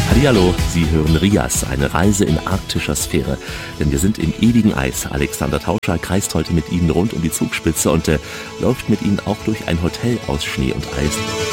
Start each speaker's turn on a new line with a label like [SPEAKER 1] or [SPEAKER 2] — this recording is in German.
[SPEAKER 1] Hallihallo, Sie hören Rias, eine Reise in arktischer Sphäre. Denn wir sind im ewigen Eis. Alexander Tauscher kreist heute mit Ihnen rund um die Zugspitze und läuft mit Ihnen auch durch ein Hotel aus Schnee und Eis.